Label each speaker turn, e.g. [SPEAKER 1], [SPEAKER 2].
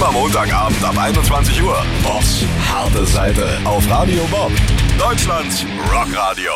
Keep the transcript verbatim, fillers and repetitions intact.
[SPEAKER 1] Immer Montagabend ab einundzwanzig Uhr. Bobs harte Seite auf Radio Bob. Deutschlands Rockradio.